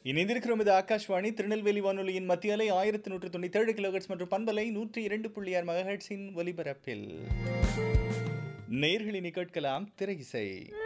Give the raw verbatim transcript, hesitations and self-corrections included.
இணைந்திருக்கிறோம். இது ஆகாஷ்வாணி திருநெல்வேலி வானொலியின் மத்திய அலை ஆயிரத்தி நூற்று தொண்ணூத்தி ஏழு கிலோஹெட்ஸ் மற்றும் பண்பலை நூற்றி இரண்டு புள்ளி ஆறு மெகாஹெட்ஸின் ஒலிபரப்பில் நேர்களினி கேட்கலாம் திரை இசை.